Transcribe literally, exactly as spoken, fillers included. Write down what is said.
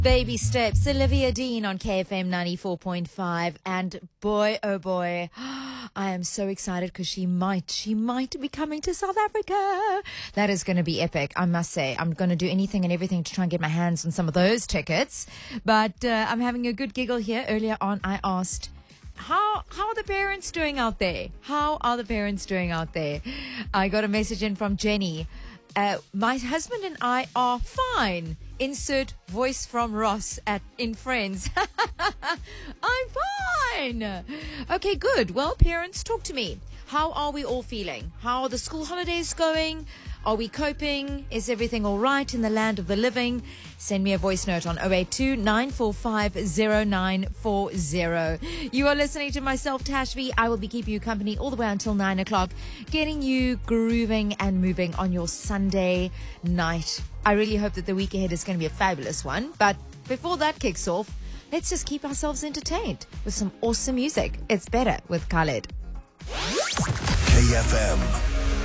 Baby Steps, Olivia Dean on K F M ninety-four point five. And boy, oh boy, I am so excited because she might, she might be coming to South Africa. That is going to be epic, I must say. I'm going to do anything and everything to try and get my hands on some of those tickets. But uh, I'm having a good giggle here. Earlier on, I asked, How how are the parents doing out there? How are the parents doing out there? I got a message in from Jenny. Uh, my husband and I are fine. Insert voice from Ross at in Friends. I'm fine. Okay, good. Well, parents, talk to me. How are we all feeling? How are the school holidays going? Are we coping? Is everything all right in the land of the living? Send me a voice note on oh eight two, nine four five, oh nine four oh. You are listening to myself, Tashvi. I will be keeping you company all the way until nine o'clock, getting you grooving and moving on your Sunday night. I really hope that the week ahead is going to be a fabulous one. But before that kicks off, let's just keep ourselves entertained with some awesome music. It's better with Khaled. K F M.